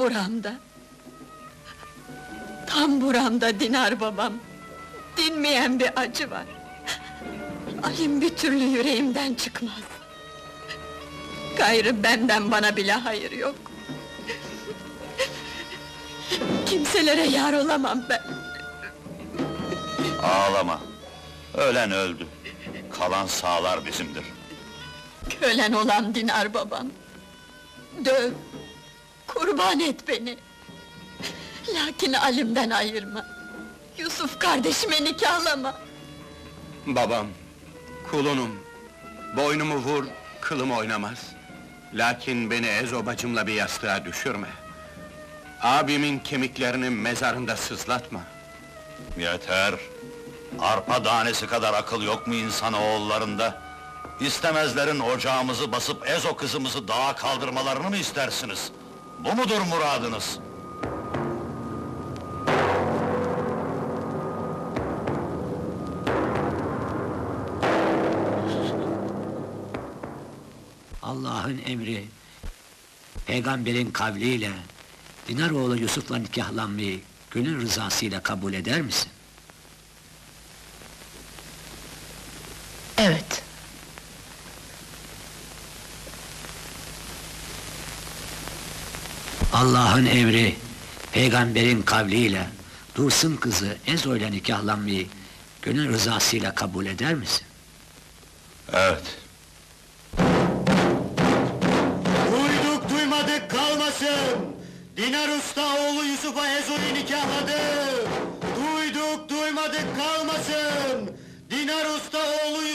buramda. Tam buramda Dinar babam. Dinmeyen bir acı var. Alim bir türlü yüreğimden çıkmaz. Gayrı benden bana bile hayır yok. Kimselere yar olamam ben. Ağlama! Ölen öldü. Kalan sağlar bizimdir. Kölen olan Dinar babam. Döv, kurban et beni. Lakin Alim'den ayırma. Yusuf kardeşime nikahlama. Babam, kulunum. Boynumu vur, kılım oynamaz. Lakin beni Ezo bacımla bir yastığa düşürme. Abimin kemiklerini mezarında sızlatma. Yeter! Arpa tanesi kadar akıl yok mu insan oğullarında? İstemezlerin ocağımızı basıp Ezo kızımızı dağa kaldırmalarını mı istersiniz? Bu mudur muradınız? Allah'ın emri, peygamberin kavliyle Dinar oğlu Yusuf'la nikahlanmayı gönül rızasıyla kabul eder misin? Evet. Allah'ın emri, peygamberin kavliyle Dursun kızı Ezo ile nikahlanmayı gönül rızasıyla kabul eder misin? Evet. Duyduk duymadık kalmasın! Dinar Usta oğlu Yusuf'a Ezo'yu nikahladı! Duyduk duymadık kalmasın! Dinar Usta oğlu